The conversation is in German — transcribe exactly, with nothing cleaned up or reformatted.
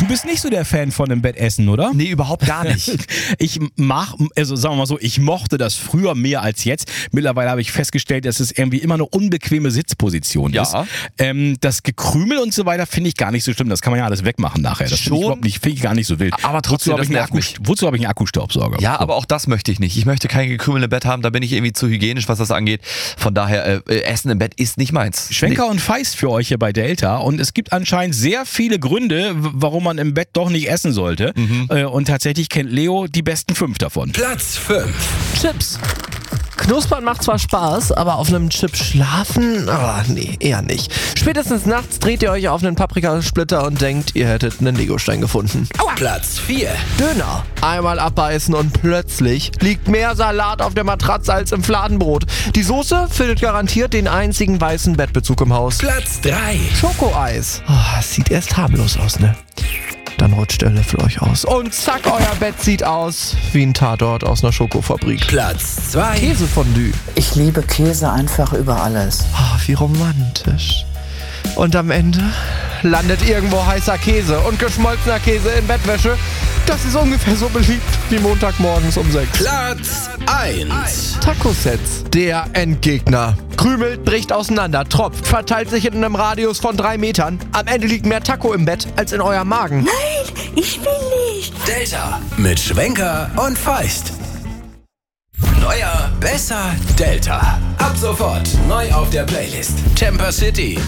Du bist nicht so der Fan von im Bett essen, oder? Nee, überhaupt gar nicht. Ich mach, also sagen wir mal so, ich mochte das früher mehr als jetzt. Mittlerweile habe ich festgestellt, dass es irgendwie immer eine unbequeme Sitzposition Ja. ist. Ähm, das Gekrümel und so weiter finde ich gar nicht so schlimm. Das kann man ja alles wegmachen nachher. Das finde ich Schon. überhaupt nicht, finde ich gar nicht so wild. Aber trotzdem, wozu habe das ich, einen nervt Akku, mich. wozu habe ich einen Akkustaubsauger? Ja, aber auch das möchte ich nicht. Ich möchte kein Gekrümel im Bett haben, da bin ich irgendwie zu hygienisch, was das angeht. Von daher, äh, Essen im Bett ist nicht meins. Schwenker und Feist für euch hier bei Delta und es gibt anscheinend sehr viele Gründe, w- warum man im Bett doch nicht essen sollte. Mhm. Äh, und tatsächlich kennt Leo die besten fünf davon. Platz fünf. Chips. Knuspern macht zwar Spaß, aber auf einem Chip schlafen? Ah, nee, eher nicht. Spätestens nachts dreht ihr euch auf einen Paprikasplitter und denkt, ihr hättet einen Legostein gefunden. Platz vier. Döner. Einmal abbeißen und plötzlich liegt mehr Salat auf der Matratze als im Fladenbrot. Die Soße findet garantiert den einzigen weißen Bettbezug im Haus. Platz drei. Schokoeis. Oh, sieht erst harmlos aus, ne? Dann rutscht der Löffel euch aus. Und zack, euer Bett sieht aus wie ein Tatort aus einer Schokofabrik. Platz zwei. Käsefondue. Ich liebe Käse einfach über alles. Oh, wie romantisch. Und am Ende landet irgendwo heißer Käse und geschmolzener Käse in Bettwäsche. Das ist ungefähr so beliebt wie Montagmorgens um sechs. Platz eins. Tacosets. Der Endgegner. Krümelt, bricht auseinander, tropft, verteilt sich in einem Radius von drei Metern. Am Ende liegt mehr Taco im Bett als in eurem Magen. Ich will nicht. Delta mit Schwenker und Feist. Neuer, besser, Delta. Ab sofort neu auf der Playlist. Temper City.